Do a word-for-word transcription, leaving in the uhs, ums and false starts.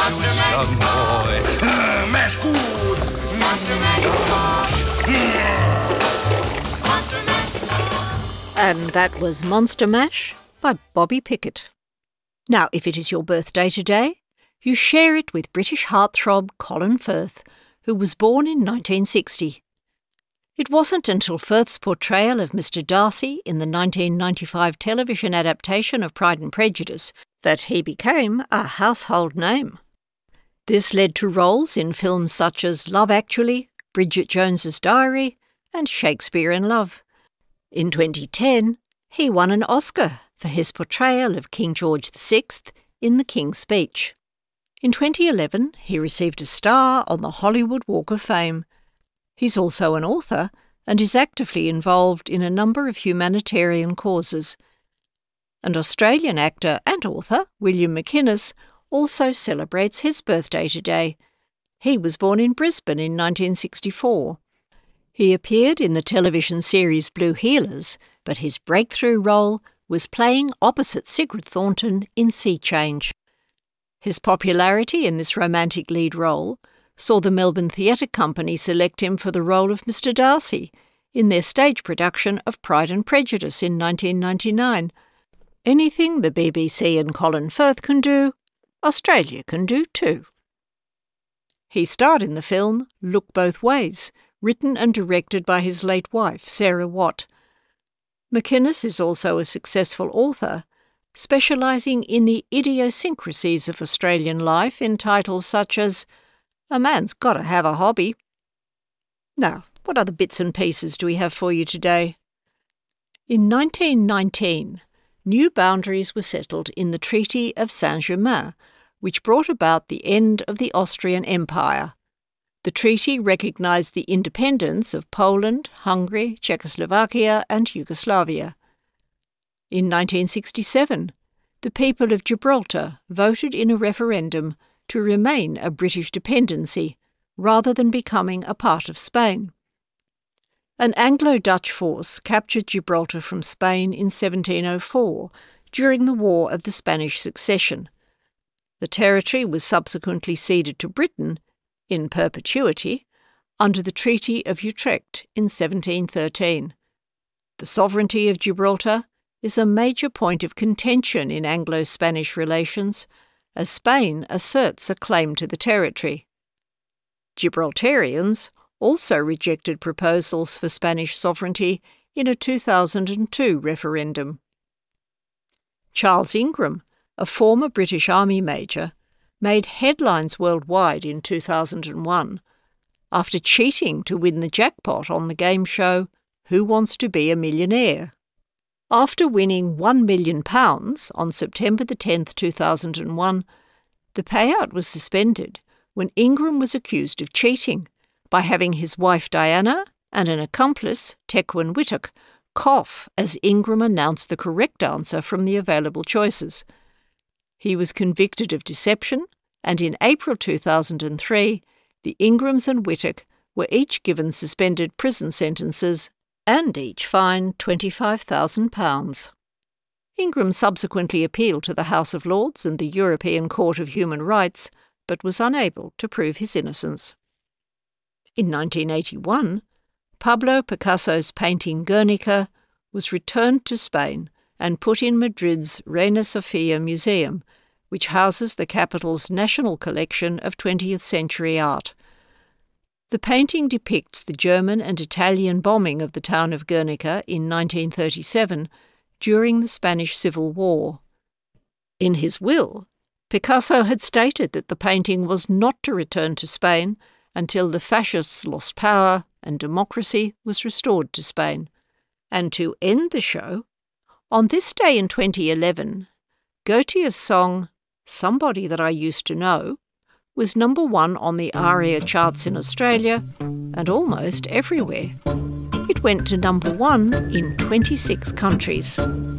Monster Mash. Uh, mash good. Monster Mash. Monster Mash. And that was Monster Mash by Bobby Pickett. Now, if it is your birthday today, you share it with British heartthrob Colin Firth, who was born in nineteen sixty. It wasn't until Firth's portrayal of Mister Darcy in the nineteen ninety-five television adaptation of Pride and Prejudice that he became a household name. This led to roles in films such as Love Actually, Bridget Jones's Diary, and Shakespeare in Love. In twenty ten, he won an Oscar for his portrayal of King George the Sixth in The King's Speech. In twenty eleven, he received a star on the Hollywood Walk of Fame. He's also an author and is actively involved in a number of humanitarian causes. And Australian actor and author William McInnes also celebrates his birthday today. He was born in Brisbane in nineteen sixty-four. He appeared in the television series Blue Heelers, but his breakthrough role was playing opposite Sigrid Thornton in Sea Change. His popularity in this romantic lead role saw the Melbourne Theatre Company select him for the role of Mister Darcy in their stage production of Pride and Prejudice in nineteen ninety-nine. Anything the B B C and Colin Firth can do, Australia can do too. He starred in the film Look Both Ways, written and directed by his late wife, Sarah Watt. McInnes is also a successful author, specialising in the idiosyncrasies of Australian life in titles such as A Man's Gotta Have a Hobby. Now, what other bits and pieces do we have for you today? In nineteen nineteen, new boundaries were settled in the Treaty of Saint-Germain, which brought about the end of the Austrian Empire. The treaty recognised the independence of Poland, Hungary, Czechoslovakia and Yugoslavia. In nineteen sixty-seven, the people of Gibraltar voted in a referendum to remain a British dependency rather than becoming a part of Spain. An Anglo-Dutch force captured Gibraltar from Spain in seventeen oh four during the War of the Spanish Succession. The territory was subsequently ceded to Britain, in perpetuity, under the Treaty of Utrecht in seventeen thirteen. The sovereignty of Gibraltar is a major point of contention in Anglo-Spanish relations, as Spain asserts a claim to the territory. Gibraltarians also rejected proposals for Spanish sovereignty in a two thousand two referendum. Charles Ingram, a former British Army major, made headlines worldwide in two thousand one after cheating to win the jackpot on the game show Who Wants to Be a Millionaire? After winning one million pounds on September the tenth, two thousand one, the payout was suspended when Ingram was accused of cheating by having his wife Diana and an accomplice, Tequan Whittock, cough as Ingram announced the correct answer from the available choices. He was convicted of deception, and in April two thousand three, the Ingrams and Whittock were each given suspended prison sentences and each fined twenty-five thousand pounds. Ingram subsequently appealed to the House of Lords and the European Court of Human Rights, but was unable to prove his innocence. In nineteen eighty-one, Pablo Picasso's painting Guernica was returned to Spain and put in Madrid's Reina Sofia Museum, which houses the capital's national collection of twentieth century art. The painting depicts the German and Italian bombing of the town of Guernica in nineteen thirty-seven during the Spanish Civil War. In his will, Picasso had stated that the painting was not to return to Spain until the fascists lost power and democracy was restored to Spain. And to end the show, on this day in twenty eleven, Gautier's song Somebody That I Used to Know was number one on the ARIA charts in Australia and almost everywhere. It went to number one in twenty-six countries.